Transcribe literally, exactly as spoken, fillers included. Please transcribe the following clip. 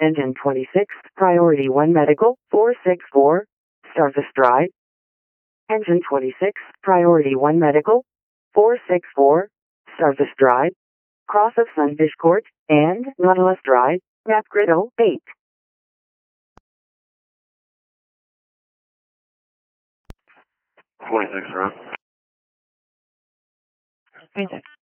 Engine twenty-six, Priority one Medical, four six four, stars astride. Engine twenty-six, Priority one Medical, four six four, stars astride. Cross of Sunfish Court, and Nautilus Drive, Map Grid oh eight. twenty-six, right? twenty-six.